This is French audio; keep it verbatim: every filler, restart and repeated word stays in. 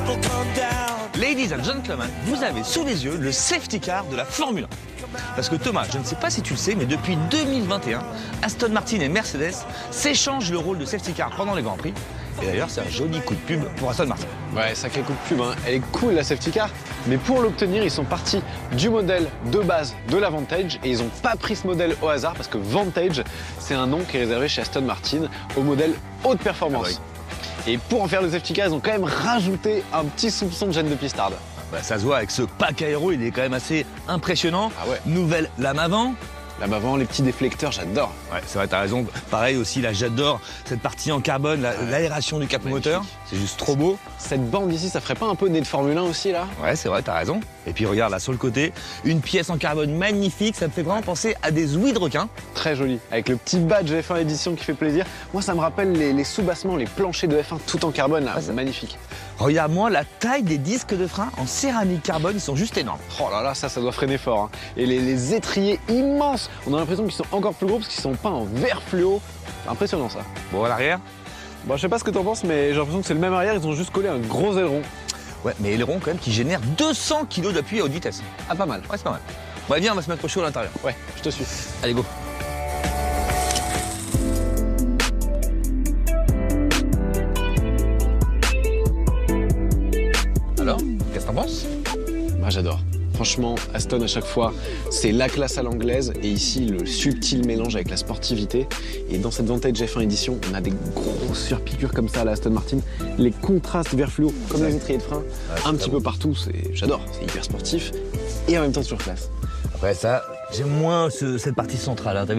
Ladies and gentlemen, vous avez sous les yeux le safety car de la Formule un. Parce que Thomas, je ne sais pas si tu le sais, mais depuis deux mille vingt et un, Aston Martin et Mercedes s'échangent le rôle de safety car pendant les Grands Prix. Et d'ailleurs, c'est un joli coup de pub pour Aston Martin. Ouais, sacré coup de pub, hein. Elle est cool la safety car, mais pour l'obtenir, ils sont partis du modèle de base de la Vantage et ils n'ont pas pris ce modèle au hasard parce que Vantage, c'est un nom qui est réservé chez Aston Martin au modèle haute performance. Ah oui. Et pour en faire le safety car, ils ont quand même rajouté un petit soupçon de gêne de pistarde. Bah, ça se voit avec ce pack aéro, il est quand même assez impressionnant. Ah ouais. Nouvelle lame avant. Lame avant, les petits déflecteurs, j'adore. Ouais, c'est vrai, t'as raison. Pareil aussi, là, j'adore cette partie en carbone, l'aération du capot moteur. C'est juste trop beau. Cette bande ici, ça ferait pas un peu nez de Formule un aussi, là? Ouais, c'est vrai, t'as raison. Et puis regarde, là, sur le côté, une pièce en carbone magnifique. Ça me fait vraiment penser à des ouïes de requin. Très joli. Avec le petit badge F un édition qui fait plaisir. Moi, ça me rappelle les, les sous-bassements, les planchers de F un tout en carbone, là. Ah, c'est magnifique. Regarde-moi la taille des disques de frein en céramique carbone, ils sont juste énormes. Oh là là, ça, ça doit freiner fort, hein. Et les, les étriers immenses. On a l'impression qu'ils sont encore plus gros parce qu'ils sont peints en vert fluo. C'est impressionnant, ça. Bon, à l'arrière. Bon, je sais pas ce que t'en penses, mais j'ai l'impression que c'est le même arrière. Ils ont juste collé un gros aileron. Ouais, mais aileron quand même qui génère deux cents kilos d'appui à haute vitesse. Ah, pas mal. Ouais, c'est pas mal. Bon, viens, on va se mettre au chaud à l'intérieur. Ouais, je te suis. Allez, go. Alors, qu'est-ce que t'en penses? Moi, j'adore. Franchement, Aston, à chaque fois, c'est la classe à l'anglaise. Et ici, le subtil mélange avec la sportivité. Et dans cette Vantage F un édition, on a des grosses surpiqûres comme ça à la Aston Martin. Les contrastes vert fluo, comme les étriers de frein, ouais, un petit peu partout. J'adore, c'est hyper sportif. Et en même temps sur classe. Après ça, j'aime moins ce, cette partie centrale. Hein.